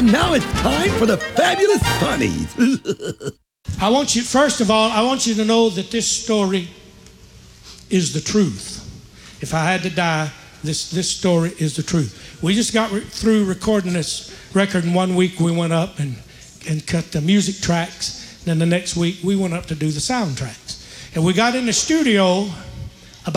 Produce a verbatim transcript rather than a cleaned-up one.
And now it's time for the Fabulous Funnies. I want you, first of all, I want you to know that this story is the truth. If I had to die, this, this story is the truth. We just got re- through recording this record, and one week we went up and, and cut the music tracks. Then the next week we went up to do the soundtracks. And we got in the studio